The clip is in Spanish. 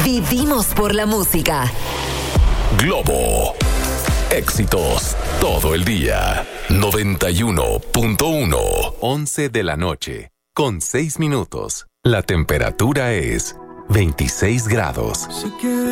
Vivimos por la música. Globo. Éxitos todo el día. 91.1. 11 de la noche. Con 6 minutos. La temperatura es 26 grados.